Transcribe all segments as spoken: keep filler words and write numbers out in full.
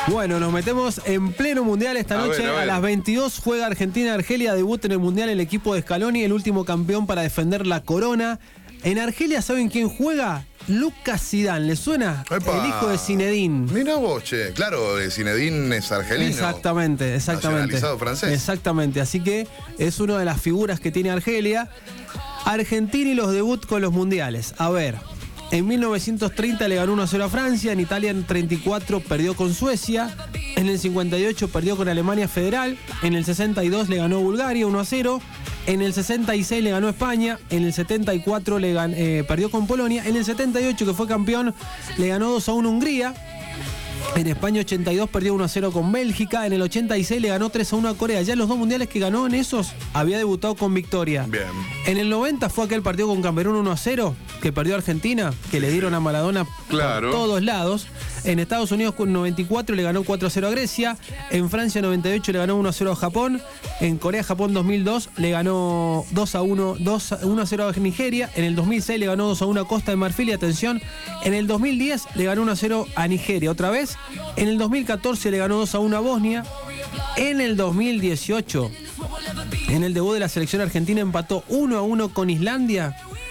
Bueno, nos metemos en pleno mundial esta noche. A, ver, a, ver. a las veintidós juega Argentina-Argelia. Debut en el mundial el equipo de Scaloni, el último campeón para defender la corona. En Argelia, ¿saben quién juega? Lucas Zidane, ¿le suena? ¡Epa! El hijo de Zinedine. Mira vos, che. Claro, Zinedine es argelino. Exactamente, exactamente. Nacionalizado francés. Exactamente, así que es una de las figuras que tiene Argelia. Argentina y los debut con los mundiales. A ver, en mil novecientos treinta le ganó uno a cero a Francia, en Italia en treinta y cuatro perdió con Suecia, en el cincuenta y ocho perdió con Alemania Federal, en el sesenta y dos le ganó Bulgaria uno a cero, en el sesenta y seis le ganó España, en el setenta y cuatro le gan- eh, perdió con Polonia, en el setenta y ocho, que fue campeón, le ganó dos a uno a Hungría. En España ochenta y dos perdió uno a cero con Bélgica. En el ochenta y seis le ganó tres a uno a Corea. Ya en los dos mundiales que ganó en esos había debutado con victoria. Bien. En el noventa fue aquel partido con Camerún uno a cero que perdió Argentina, que le dieron a Maradona claro. por todos lados. En Estados Unidos con noventa y cuatro le ganó cuatro a cero a Grecia. En Francia noventa y ocho le ganó uno a cero a Japón. En Corea-Japón dos mil dos le ganó dos a uno, uno a cero a Nigeria. En el dos mil seis le ganó dos a uno a Costa de Marfil. Y atención, en el dos mil diez le ganó uno a cero a Nigeria. Otra vez. En el dos mil catorce le ganó dos a uno a Bosnia. En el dos mil dieciocho, en el debut de la selección argentina, empató uno a uno con Islandia.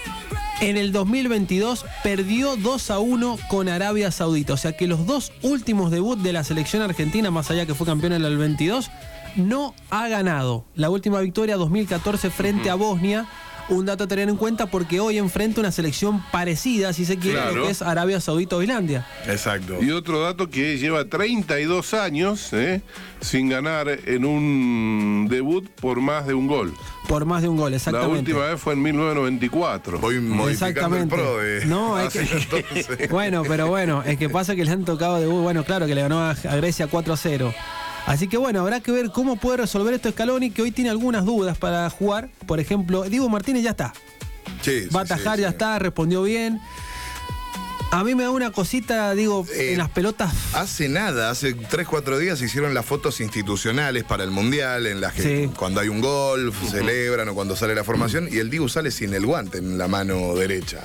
En el dos mil veintidós perdió dos a uno con Arabia Saudita. O sea que los dos últimos debuts de la selección argentina, más allá que fue campeón en el veintidós, no ha ganado. La última victoria dos mil catorce frente a Bosnia. Un dato a tener en cuenta porque hoy enfrenta una selección parecida, si se quiere, claro. lo que es Arabia Saudita o Islandia. Exacto. Y otro dato que lleva treinta y dos años eh, sin ganar en un debut por más de un gol. Por más de un gol, exactamente. La última vez fue en mil novecientos noventa y cuatro. Voy modificando el pro de... No, es que... Bueno, pero bueno, es que pasa que le han tocado debut. Bueno, claro, que le ganó a Grecia cuatro a cero. Así que bueno, habrá que ver cómo puede resolver esto Scaloni, que hoy tiene algunas dudas para jugar. Por ejemplo, Diego Martínez ya está. Sí, Va a atajar, sí, ya sí. está, respondió bien. A mí me da una cosita, digo, Eh, en las pelotas. Hace nada, hace tres, cuatro días hicieron las fotos institucionales para el Mundial, en las que Sí. cuando hay un gol, celebran o cuando sale la formación, y el Dibu sale sin el guante en la mano derecha.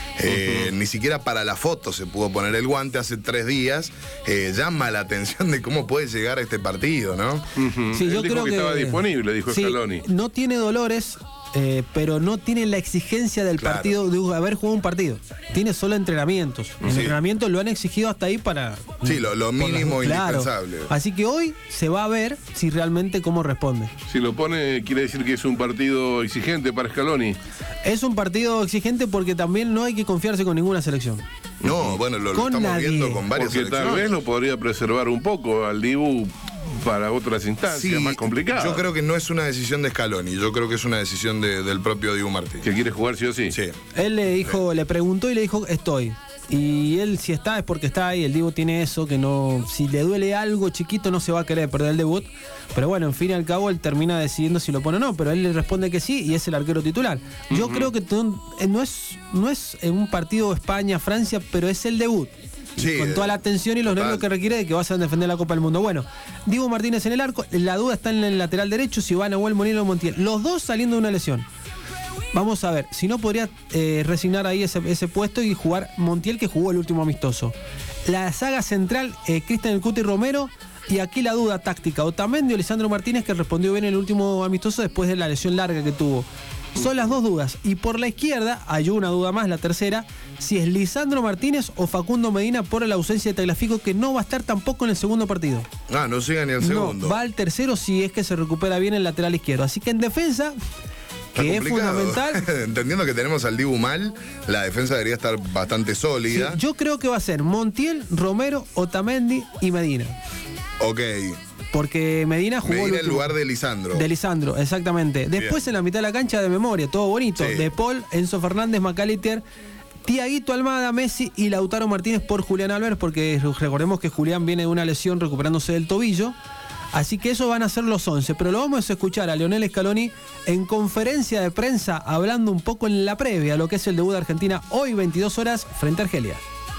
Eh, ni siquiera para la foto se pudo poner el guante hace tres días. Eh, llama la atención de cómo puede llegar a este partido, ¿no? Uh-huh. Sí, Él yo dijo creo que, que estaba disponible, dijo sí, Scaloni. no tiene dolores, eh, pero no tiene la exigencia del Claro. partido, de haber jugado un partido. Tiene solo entrenamientos. En Sí. entrenamientos lo han exigido hasta ahí para... Sí, lo, lo por las- mínimo claro. indispensable. Así que hoy se va a ver si realmente cómo responde. Si lo pone, quiere decir que es un partido exigente para Scaloni. Es un partido exigente porque también no hay que confiarse con ninguna selección. No, bueno, lo, lo Con estamos nadie. viendo con varias Porque tal selecciones. vez lo podría preservar un poco al Dibu para otras instancias Sí, más complicadas. yo creo que no es una decisión de Scaloni, yo creo que es una decisión de- del propio Dibu Martínez. Que quiere jugar sí o sí. Sí. Él le dijo, le preguntó y le dijo, estoy. Y él si está es porque está ahí. El Dibu tiene eso, que no, si le duele algo chiquito no se va a querer perder el debut. Pero bueno, en fin y al cabo él termina decidiendo si lo pone o no. Pero él le responde que sí y es el arquero titular. Yo creo que no, no es, no es un partido España-Francia, pero es el debut. Sí, con toda la atención y los total. nervios que requiere de que vas a defender la Copa del Mundo. Bueno, Dibu Martínez en el arco. La duda está en el lateral derecho, si va Nahuel Molina o Montiel. Los dos saliendo de una lesión. Vamos a ver, si no podría eh, resignar ahí ese, ese puesto y jugar Montiel, que jugó el último amistoso. La saga central, eh, Cristian El Cuti Romero, y aquí la duda táctica, Otamendi o Lisandro Martínez, que respondió bien el último amistoso después de la lesión larga que tuvo. Son las dos dudas. Y por la izquierda, hay una duda más, la tercera, si es Lisandro Martínez o Facundo Medina por la ausencia de Tagliafico, que no va a estar tampoco en el segundo partido. Ah, no llega ni al segundo. No, va al tercero si es que se recupera bien el lateral izquierdo. Así que en defensa... Está que es complicado. fundamental. Entendiendo que tenemos al Dibu mal, la defensa debería estar bastante Sí, sólida. yo creo que va a ser Montiel, Romero, Otamendi y Medina. Ok. Porque Medina jugó Medina el en último. lugar de Lisandro. De Lisandro, exactamente. Después Bien. en la mitad de la cancha de memoria, todo bonito. Sí. De Paul, Enzo Fernández, McAllister, Tiaguito Almada, Messi y Lautaro Martínez por Julián Álvarez, porque recordemos que Julián viene de una lesión recuperándose del tobillo. Así que esos van a ser los once, pero lo vamos a escuchar a Lionel Scaloni en conferencia de prensa hablando un poco en la previa a lo que es el debut de Argentina hoy veintidós horas frente a Argelia.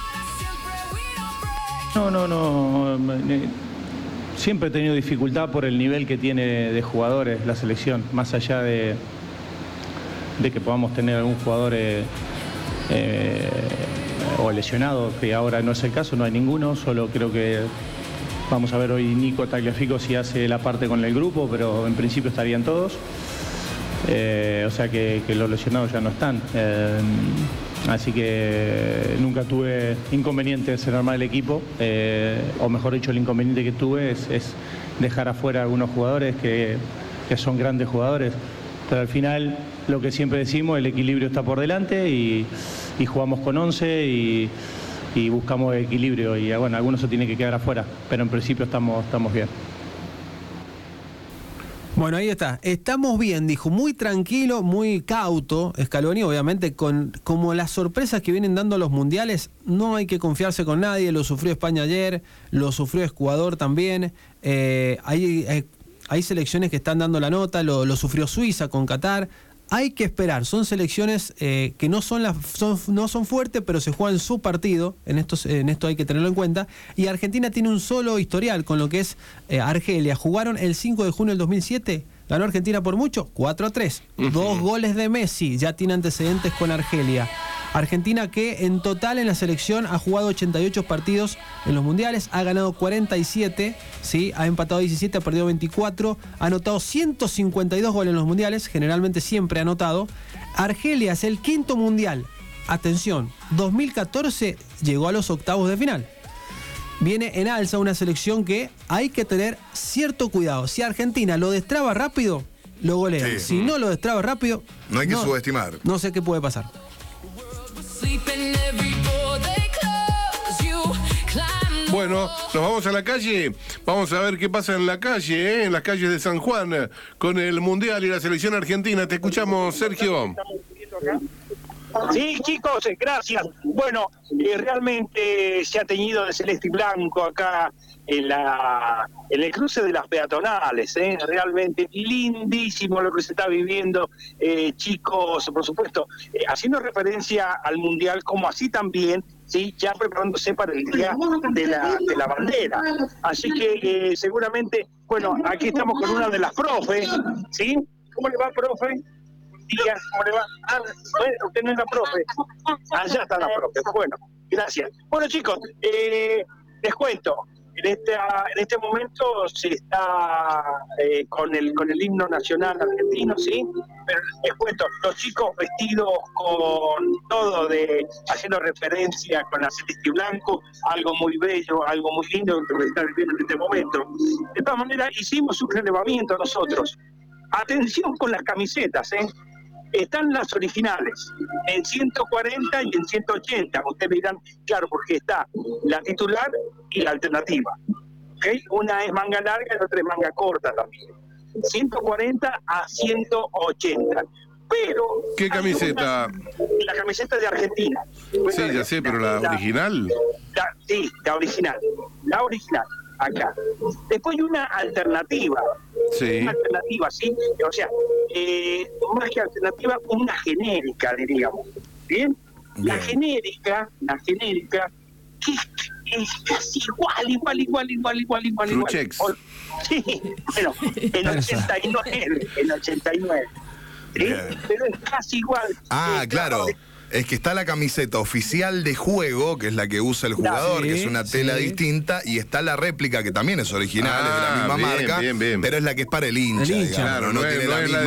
No, no, no. Siempre he tenido dificultad por el nivel que tiene de jugadores la selección, más allá de, de que podamos tener algún jugador eh, eh, o lesionado, que ahora no es el caso, no hay ninguno, solo creo que Vamos a ver hoy Nico Tagliafico si hace la parte con el grupo, pero en principio estarían todos. Eh, o sea que, que los lesionados ya no están. Eh, así que nunca tuve inconvenientes en armar el equipo, eh, o mejor dicho, el inconveniente que tuve es, es dejar afuera a algunos jugadores que, que son grandes jugadores. Pero al final, lo que siempre decimos, el equilibrio está por delante y, y jugamos con once y, y buscamos equilibrio. Y bueno, algunos se tienen que quedar afuera, pero en principio estamos, estamos bien. Bueno, ahí está. Estamos bien, dijo, muy tranquilo, muy cauto Scaloni, obviamente, con como las sorpresas que vienen dando los mundiales, no hay que confiarse con nadie. Lo sufrió España ayer, lo sufrió Ecuador también. Eh, hay, hay, hay selecciones que están dando la nota, lo, lo sufrió Suiza con Qatar. Hay que esperar, son selecciones eh, que no son, las, son, no son fuertes, pero se juegan su partido, en, estos, en esto hay que tenerlo en cuenta, y Argentina tiene un solo historial con lo que es eh, Argelia. Jugaron el cinco de junio del dos mil siete, ganó Argentina por mucho, cuatro a tres, uh-huh. Dos goles de Messi, ya tiene antecedentes con Argelia. Argentina que en total en la selección ha jugado ochenta y ocho partidos en los mundiales, ha ganado cuarenta y siete, ¿sí? Ha empatado diecisiete, ha perdido veinticuatro, ha anotado ciento cincuenta y dos goles en los mundiales, generalmente siempre ha anotado. Argelia es el quinto mundial, atención, dos mil catorce llegó a los octavos de final. Viene en alza una selección que hay que tener cierto cuidado. Si Argentina lo destraba rápido, lo golean. Sí. Si no lo destraba rápido, no hay que no, subestimar. No sé qué puede pasar. Bueno, nos vamos a la calle, vamos a ver qué pasa en la calle, ¿eh? En las calles de San Juan, con el Mundial y la selección argentina. Te escuchamos, Sergio. Sí, chicos, gracias. Bueno, eh, realmente se ha teñido de celeste y blanco acá en la en el cruce de las peatonales, ¿eh? Realmente lindísimo lo que se está viviendo, eh, chicos, por supuesto, eh, haciendo referencia al Mundial, como así también, sí, ya preparándose para el día de la, de la bandera. Así que eh, seguramente, bueno, aquí estamos con una de las profes, ¿sí? ¿Cómo le va, profe? Días, ¿cómo le va? Ah, bueno, usted no es la profe. Allá está la profe. Bueno, gracias. Bueno, chicos, eh, les cuento. En este, en este momento se está eh, con el con el himno nacional argentino, ¿sí? Pero les cuento, los chicos vestidos con todo, de haciendo referencia con la celeste y blanco, algo muy bello, algo muy lindo que está viviendo en este momento. De todas maneras, hicimos un relevamiento nosotros. Atención con las camisetas, ¿eh? Están las originales, en ciento cuarenta y en ciento ochenta. Ustedes dirán, claro, porque está la titular y la alternativa. ¿Okay? Una es manga larga y la otra es manga corta también. ciento cuarenta a ciento ochenta. Pero... ¿Qué camiseta? Una, la camiseta de Argentina. Sí, ya sé, pero la, la original. La, sí, la original. La original. Acá. Después hay una alternativa. Sí. Una alternativa, sí. O sea, eh, más que alternativa, una genérica, diríamos. ¿Bien? Bien. La genérica, la genérica, que es casi igual, igual, igual, igual, igual, igual, igual. O, sí, bueno, en ochenta y nueve, en ochenta y nueve. ¿Sí? Pero es casi igual. Ah, eh, claro. claro. Es que está la camiseta oficial de juego, que es la que usa el jugador, sí, que es una tela sí. distinta, y está la réplica, que también es original, ah, es de la misma bien, marca, bien, bien. pero es la que es para el hincha, el hincha digamos, claro, no, no, no es, tiene no la es misma